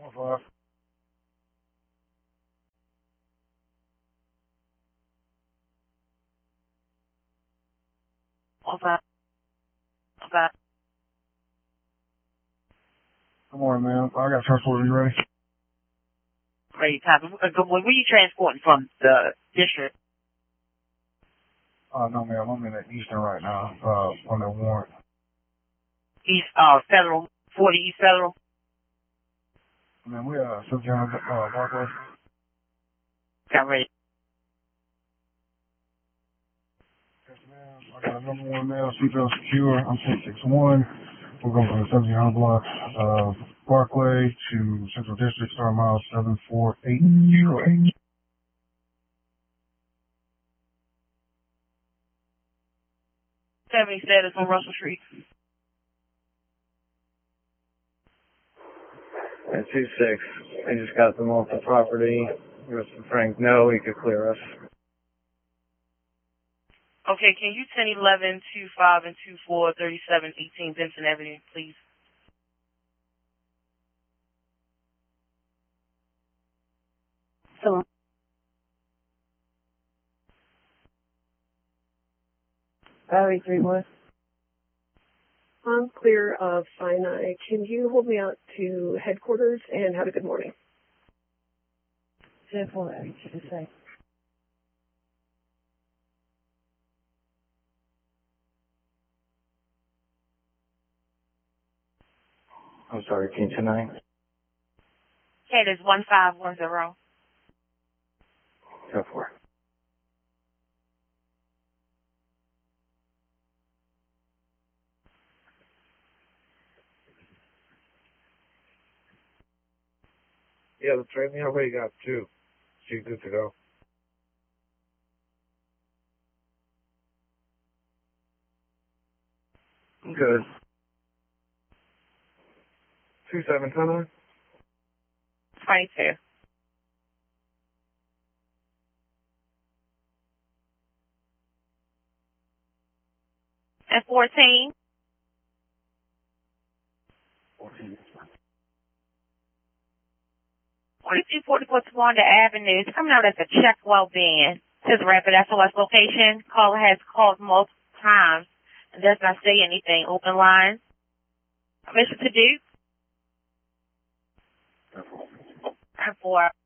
5. Okay. Okay. Good morning, ma'am. I got transport. Are you ready? Great. Copy. Where are you transporting from? The district? No, ma'am. I'm in the Eastern right now, on that warrant. East, Federal, 40 East Federal? Man, we 1700 Parkway. Got ready. Yes, ma'am. I got a number 1 mail, seatbelt secure. I'm 661. We're going from the 1700 block, Parkway to Central District, star mile 74808. Any status on Russell Street? At 2-6. I just got them off the property. Mr. Frank, no, he could clear us. Okay, can you 10, 11, 25, and 24, 37, 18 Benson Avenue, please? Hello. Battery 3 West. I'm clear of Sinai. Can you hold me out to headquarters and have a good morning? 10-4, I should say. I'm sorry, can you tonight? Okay, there's 1510. Go for it. Yeah, the train, I already got 2. She's good to go. I'm good. 2710. 22. And 14? 14. 4244 Tawanda Avenue. It's coming out as a Checkwell van. Says Rapid SOS location. Caller has called multiple times and does not say anything. Open line. Permission to do? 4.